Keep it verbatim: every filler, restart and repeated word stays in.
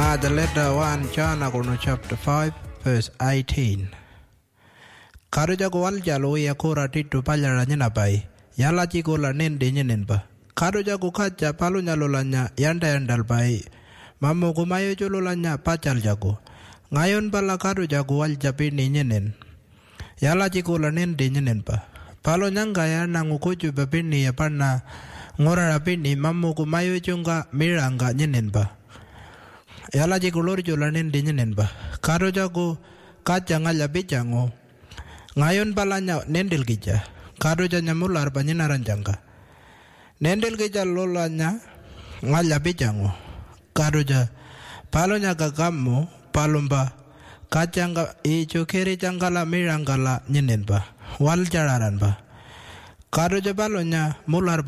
Nga the letter one John Agono chapter five verse eighteen. Karuja ko walja lo ya kora titu paljara nyina pai. Yala chiko la nende nyinen ba. Karuja ko kacha palunya lolanya yanda yandal pai. Mamu kumayo chololanya pachal jago. Ngayon pala karuja ko walja pini nyinen. Yala chiko la nende nyinen ba. Palo nyanga ya nangukuju bapini ya pana ngora rapini mamu kumayo chunga miranga nyinen ba. Yala chiko lor chola nende nyinen ba. Karuja ko kacha ngala bichango. Ngayon pala nya nendel kija. Karuja nyamular panyina ranjanga. Nendel kija lola nya ngala bichango. Karuja palo nya kakamu palumba kachanga icho keri changala mirangala nyinen ba. Wal jararan ba. Karuja palo nya mular